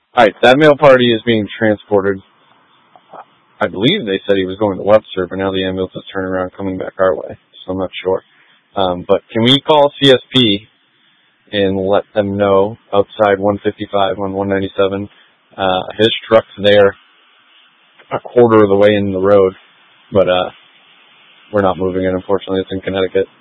Alright, that mail party is being transported. I believe they said he was going to Webster, but now the ambulance is turning around coming back our way, so I'm not sure. But can we call CSP and let them know outside 155 on 197? His truck's there a quarter of the way in the road, but we're not moving it, unfortunately. It's in Connecticut.